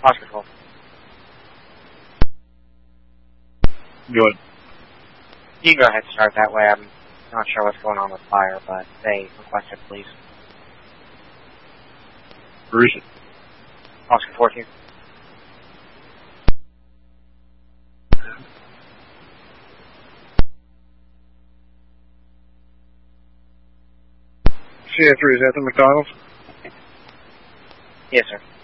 Oscar 12. Good. You can go ahead and start that way. I'm not sure what's going on with fire, but they requested, please. Where is it? Oscar 14. CA3, is that the McDonald's? Yes, sir.